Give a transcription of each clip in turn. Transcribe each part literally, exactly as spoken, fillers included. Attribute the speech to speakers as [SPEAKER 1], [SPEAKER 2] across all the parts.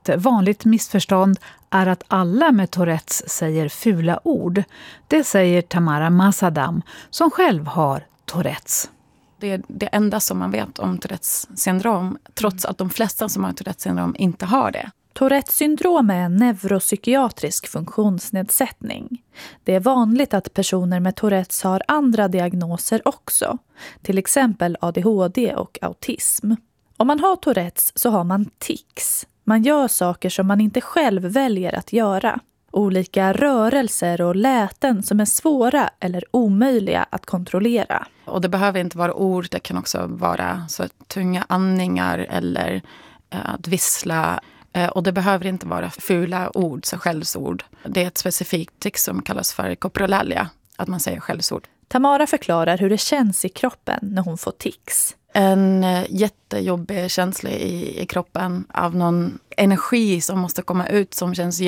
[SPEAKER 1] ett vanligt missförstånd är att alla med Tourettes säger fula ord. Det säger Tamara Masadam som själv har Tourettes.
[SPEAKER 2] Det är det enda som man vet om Tourettes syndrom, trots att de flesta som har Tourettes syndrom inte har det.
[SPEAKER 3] Tourettes syndrom är en neuropsykiatrisk funktionsnedsättning. Det är vanligt att personer med Tourettes har andra diagnoser också, till exempel A D H D och autism. Om man har Tourettes så har man tics. Man gör saker som man inte själv väljer att göra. Olika rörelser och läten som är svåra eller omöjliga att kontrollera.
[SPEAKER 2] Och det behöver inte vara ord, det kan också vara så tunga andningar eller eh, att vissla. Eh, och det behöver inte vara fula ord, så skällsord. Det är ett specifikt tics som kallas för coprolalia, att man säger skällsord.
[SPEAKER 3] Tamara förklarar hur det känns i kroppen när hon får tics.
[SPEAKER 2] En eh, jättejobbig känsla i, i kroppen av någon energi som måste komma ut som känns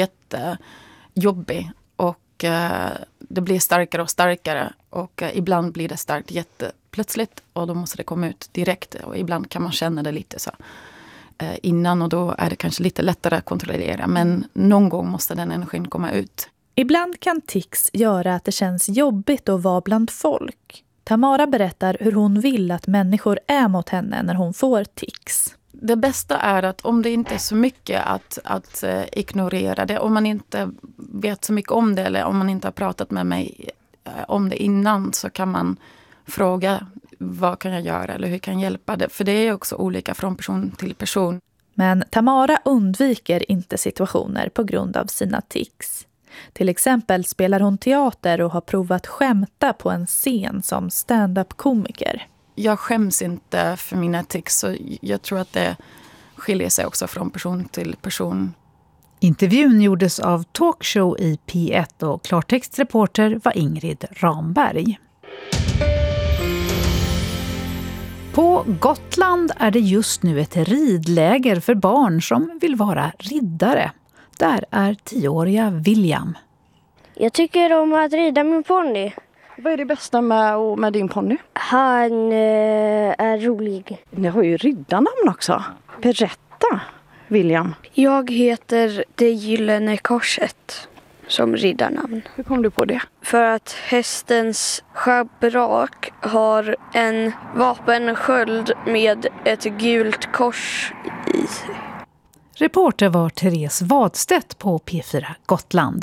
[SPEAKER 2] jättejobbig. Och eh, det blir starkare och starkare. Och eh, ibland blir det starkt jätteplötsligt och då måste det komma ut direkt. Och ibland kan man känna det lite så eh, innan och då är det kanske lite lättare att kontrollera. Men någon gång måste den energin komma ut.
[SPEAKER 3] Ibland kan tics göra att det känns jobbigt att vara bland folk. Tamara berättar hur hon vill att människor är mot henne när hon får tics.
[SPEAKER 2] Det bästa är att om det inte är så mycket att, att uh, ignorera det. Om man inte vet så mycket om det eller om man inte har pratat med mig uh, om det innan så kan man fråga vad kan jag göra eller hur kan jag hjälpa det. För det är också olika från person till person.
[SPEAKER 3] Men Tamara undviker inte situationer på grund av sina tics. Till exempel spelar hon teater och har provat skämta på en scen som stand-up-komiker.
[SPEAKER 2] Jag skäms inte för mina tics så jag tror att det skiljer sig också från person till person.
[SPEAKER 1] Intervjun gjordes av Talkshow i P ett och klartextreporter var Ingrid Ramberg. På Gotland är det just nu ett ridläger för barn som vill vara riddare. Där är tioåriga William.
[SPEAKER 4] Jag tycker om att rida min ponny.
[SPEAKER 5] Vad är det bästa med, med din ponny?
[SPEAKER 4] Han eh, är rolig.
[SPEAKER 5] Ni har ju riddarnamn också. Berätta, William.
[SPEAKER 4] Jag heter Det gyllene korset som riddarnamn.
[SPEAKER 5] Hur kom du på det?
[SPEAKER 4] För att hästens schabrak har en vapensköld med ett gult kors i sig.
[SPEAKER 1] Reporter var Therese Wadstedt på P fyra Gotland.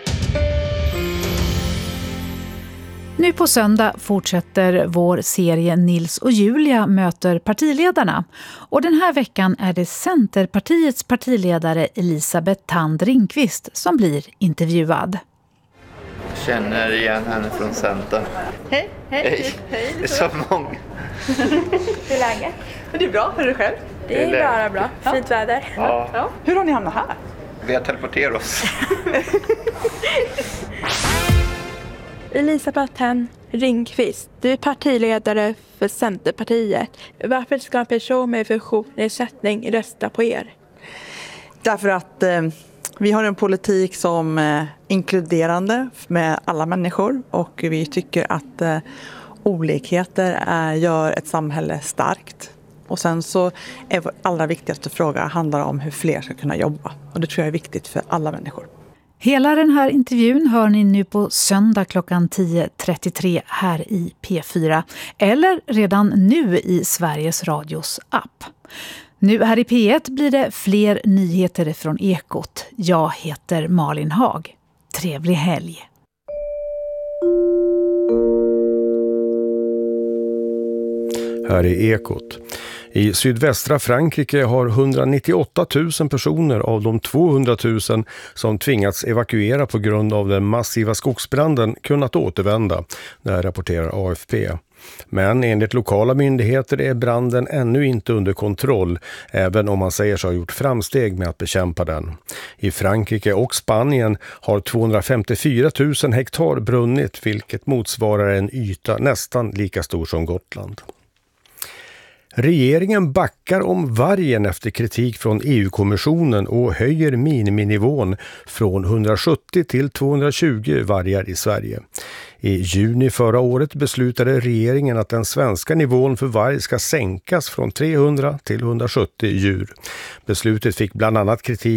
[SPEAKER 1] Nu på söndag fortsätter vår serie Nils och Julia möter partiledarna. Och den här veckan är det Centerpartiets partiledare Elisabeth Thand Ringqvist som blir intervjuad.
[SPEAKER 6] Jag känner igen henne från Center.
[SPEAKER 7] Hej, hej, hej. hej.
[SPEAKER 6] Det är så många.
[SPEAKER 7] Hur är läget? Det är bra, hur är det själv? Det är bara bra, ja. Fint väder.
[SPEAKER 6] Ja.
[SPEAKER 7] Ja. Hur har ni hamnat här?
[SPEAKER 6] Vi har teleporterat oss.
[SPEAKER 7] Elisabeth Thand Ringqvist, du är partiledare för Centerpartiet. Varför ska en person med funktionsnedsättning rösta på er?
[SPEAKER 8] Därför att eh, vi har en politik som är inkluderande med alla människor och vi tycker att eh, olikheter är, gör ett samhälle starkt. Och sen så är vår allra viktigaste fråga handlar om hur fler ska kunna jobba. Och det tror jag är viktigt för alla människor.
[SPEAKER 1] Hela den här intervjun hör ni nu på söndag klockan tio trettiotre här i P fyra. Eller redan nu i Sveriges Radios app. Nu här i P ett blir det fler nyheter från Ekot. Jag heter Malin Haag. Trevlig helg!
[SPEAKER 9] Här är Ekot. I sydvästra Frankrike har hundranittioåtta tusen personer av de tvåhundratusen som tvingats evakuera på grund av den massiva skogsbranden kunnat återvända, det rapporterar A F P. Men enligt lokala myndigheter är branden ännu inte under kontroll, även om man säger sig ha gjort framsteg med att bekämpa den. I Frankrike och Spanien har tvåhundrafemtiofyra tusen hektar brunnit, vilket motsvarar en yta nästan lika stor som Gotland. Regeringen backar om vargen efter kritik från E U-kommissionen och höjer miniminivån från hundrasjuttio till tvåhundratjugo vargar i Sverige. I juni förra året beslutade regeringen att den svenska nivån för varg ska sänkas från trehundra till hundrasjuttio djur. Beslutet fick bland annat kritik